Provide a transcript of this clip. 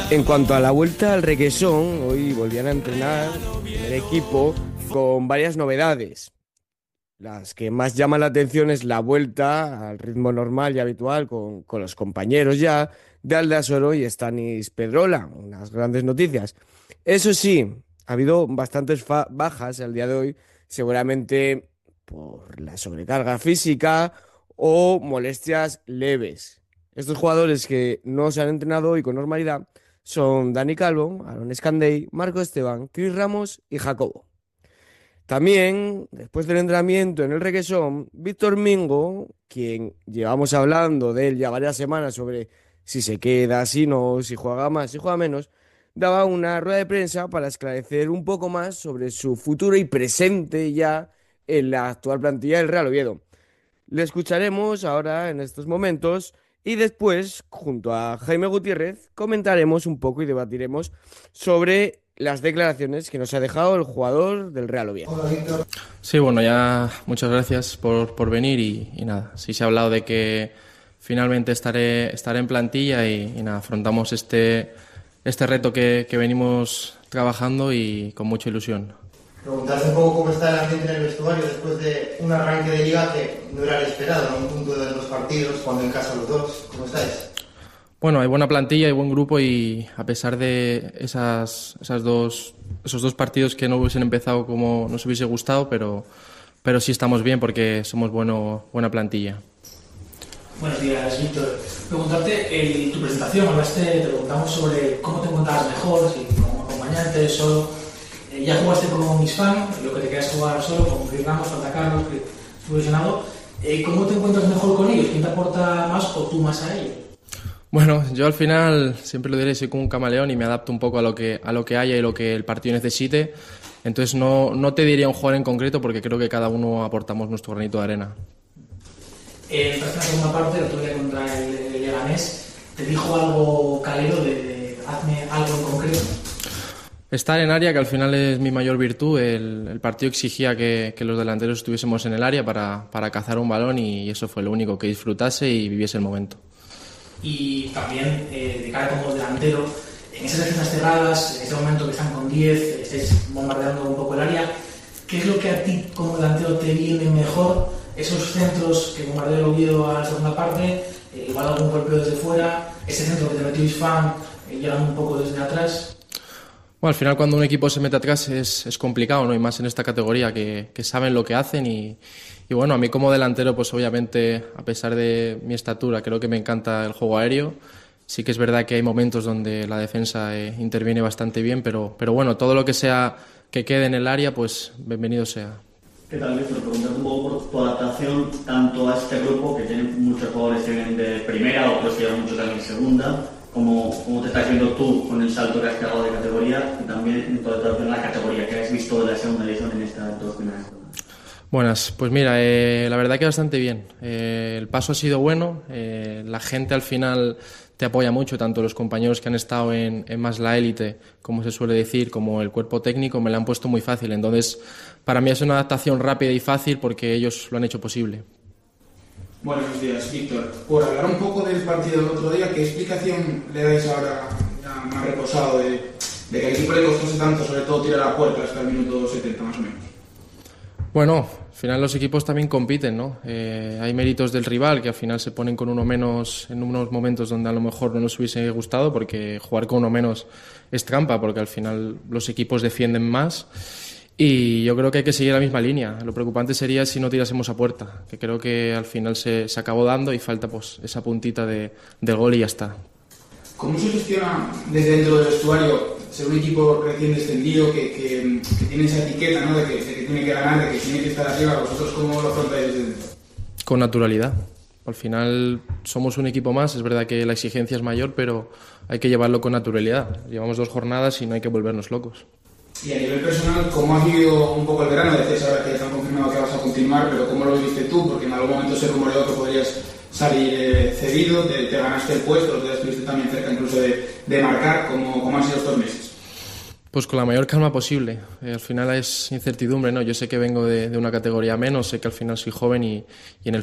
En cuanto a la vuelta al requesón, hoy volvían a entrenar el equipo con varias novedades. Las que más llaman la atención es la vuelta al ritmo normal y habitual con los compañeros ya de Aldasoro y Stanis Pedrola, unas grandes noticias. Eso sí, ha habido bastantes bajas al día de hoy, seguramente por la sobrecarga física o molestias leves. Estos jugadores que no se han entrenado hoy con normalidad son Dani Calvo, Aaron Escandey, Marco Esteban, Cris Ramos y Jacobo. También, después del entrenamiento en el requesón, Víctor Mingo, quien llevamos hablando de él ya varias semanas sobre si se queda, si no, si juega más, si juega menos, daba una rueda de prensa para esclarecer un poco más sobre su futuro y presente ya en la actual plantilla del Real Oviedo. Le escucharemos ahora en estos momentos y después, junto a Jaime Gutiérrez, comentaremos un poco y debatiremos sobre las declaraciones que nos ha dejado el jugador del Real Oviedo. Hola, Víctor. Sí, bueno, ya muchas gracias por venir y nada, sí se ha hablado de que finalmente estaré en plantilla y nada, afrontamos este reto que venimos trabajando y con mucha ilusión. Preguntarte un poco cómo está el ambiente en el vestuario después de un arranque de liga que no era el esperado, a un punto de los partidos, cuando en casa los dos. ¿Cómo estáis? Bueno, hay buena plantilla, hay buen grupo y a pesar de esos dos partidos que no hubiesen empezado como nos hubiese gustado, pero sí estamos bien porque somos buena plantilla. Buenos días, Víctor. Preguntarte, tu presentación, te preguntamos sobre cómo te encontrabas mejor, si como acompañante, solo. Ya jugaste como Miss Fan, lo que te quedas jugar solo, con Cris Ramos, Santa Carlos, que estuvo lesionado. ¿Cómo te encuentras mejor con ellos? ¿Quién te aporta más o tú más a ellos? Bueno, yo al final, siempre lo diré, soy como un camaleón y me adapto un poco a lo que haya y lo que el partido necesite. Entonces no te diría un jugador en concreto porque creo que cada uno aportamos nuestro granito de arena. Entraste en la segunda parte, el otro día contra el Leganés. ¿Te dijo algo Calero de hazme algo en concreto? Estar en área, que al final es mi mayor virtud. El partido exigía que los delanteros estuviésemos en el área para cazar un balón y eso fue lo único, que disfrutase y viviese el momento. Y también, de cara como delantero, en esas defensas cerradas, en este momento que están con 10, estáis bombardeando un poco el área, ¿qué es lo que a ti como delantero te viene mejor? Esos centros que bombardea el Oviedo a la segunda parte, igual algún golpeo desde fuera, ese centro que te metió Isfán, llegando un poco desde atrás. Bueno, al final cuando un equipo se mete atrás es complicado, ¿no? Y más en esta categoría que saben lo que hacen y bueno, a mí como delantero pues obviamente a pesar de mi estatura creo que me encanta el juego aéreo. Sí que es verdad que hay momentos donde la defensa interviene bastante bien, pero bueno, todo lo que sea que quede en el área pues bienvenido sea. ¿Qué tal, Víctor? Preguntarte un poco por tu adaptación tanto a este grupo que tiene muchos jugadores que vienen de primera, otros que llevan muchos también de segunda. ¿Cómo te estás viendo tú con el salto que has pegado de categoría y también en tu adaptación a la categoría que has visto de la segunda división en estas dos primeras jornadas? Buenas, pues mira, la verdad que bastante bien. El paso ha sido bueno, la gente al final te apoya mucho, tanto los compañeros que han estado en más la élite, como se suele decir, como el cuerpo técnico, me la han puesto muy fácil. Entonces, para mí es una adaptación rápida y fácil porque ellos lo han hecho posible. Buenos días, Víctor. Por hablar un poco del partido del otro día, ¿qué explicación le dais ahora, ya más reposado, de que al equipo le costase tanto, sobre todo tirar a puerta hasta el minuto 70 más o menos? Bueno, al final los equipos también compiten, ¿no? Hay méritos del rival que al final se ponen con uno menos en unos momentos donde a lo mejor no nos hubiese gustado, porque jugar con uno menos es trampa, porque al final los equipos defienden más. Y yo creo que hay que seguir la misma línea. Lo preocupante sería si no tirásemos a puerta, que creo que al final se acabó dando y falta pues esa puntita del gol y ya está. ¿Cómo se gestiona desde dentro del vestuario ser un equipo recién descendido que tiene esa etiqueta, ¿no? de que tiene que ganar, de que tiene que estar arriba? ¿Vosotros cómo lo afrontáis desde dentro? Con naturalidad. Al final somos un equipo más, es verdad que la exigencia es mayor, pero hay que llevarlo con naturalidad. Llevamos 2 jornadas y no hay que volvernos locos. Y a nivel personal, ¿cómo has vivido un poco el verano? Decías ahora que ya te han confirmado que vas a continuar, pero ¿cómo lo viviste tú? Porque en algún momento se rumoreó que podrías salir cedido, te ganaste el puesto, te estuviste también cerca incluso de marcar. ¿Cómo han sido estos meses? Pues con la mayor calma posible. Al final es incertidumbre, ¿no? Yo sé que vengo de una categoría menos, sé que al final soy joven y en el